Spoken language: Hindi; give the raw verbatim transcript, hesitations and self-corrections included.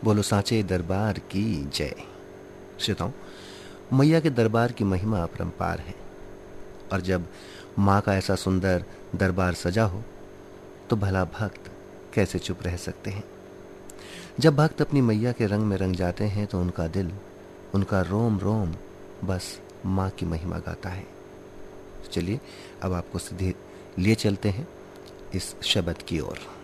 बोलो सांचे दरबार की जय। श्रोताओं, मैया के दरबार की महिमा अपरंपार है और जब माँ का ऐसा सुंदर दरबार सजा हो तो भला भक्त कैसे चुप रह सकते हैं। जब भक्त अपनी मैया के रंग में रंग जाते हैं तो उनका दिल, उनका रोम रोम बस माँ की महिमा गाता है। चलिए अब आपको सीधे लिए चलते हैं इस शब्द की ओर।